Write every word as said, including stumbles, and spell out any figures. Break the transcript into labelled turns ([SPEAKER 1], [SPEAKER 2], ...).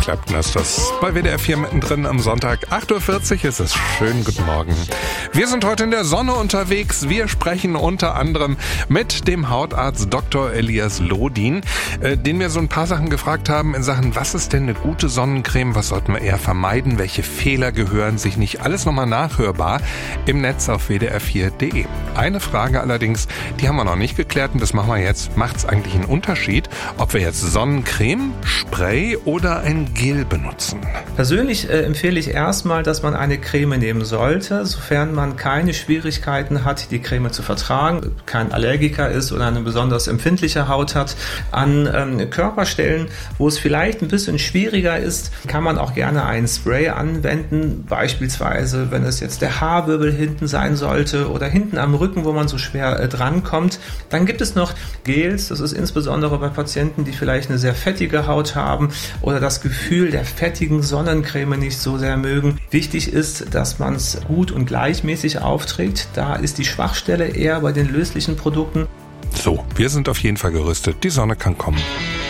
[SPEAKER 1] Clapton ist das bei W D R vier mittendrin am Sonntag. acht Uhr vierzig ist es. Schönen guten Morgen. Wir sind heute in der Sonne unterwegs. Wir sprechen unter anderem mit dem Hautarzt Doktor Elias Lodin, äh, den wir so ein paar Sachen gefragt haben in Sachen, was ist denn eine gute Sonnencreme, was sollten wir eher vermeiden, welche Fehler gehören sich nicht. Alles nochmal nachhörbar im Netz auf w d r vier punkt d e. Eine Frage allerdings, die haben wir noch nicht geklärt und das machen wir jetzt. Macht es eigentlich einen Unterschied, ob wir jetzt Sonnencreme, Spray oder ein Gel benutzen?
[SPEAKER 2] Persönlich äh, empfehle ich erstmal, dass man eine Creme nehmen sollte, sofern man keine Schwierigkeiten hat, die Creme zu vertragen, kein Allergiker ist oder eine besonders empfindliche Haut hat. An ähm, Körperstellen, wo es vielleicht ein bisschen schwieriger ist, kann man auch gerne ein Spray anwenden, beispielsweise wenn es jetzt der Haarwirbel hinten sein sollte oder hinten am Rücken, wo man so schwer äh, drankommt. Dann gibt es noch Gels, das ist insbesondere bei Patienten, die vielleicht eine sehr fettige Haut haben oder das Gefühl der fettigen Sonnencreme nicht so sehr mögen. Wichtig ist, dass man es gut und gleichmäßig aufträgt. Da ist die Schwachstelle eher bei den löslichen Produkten.
[SPEAKER 1] So, wir sind auf jeden Fall gerüstet. Die Sonne kann kommen.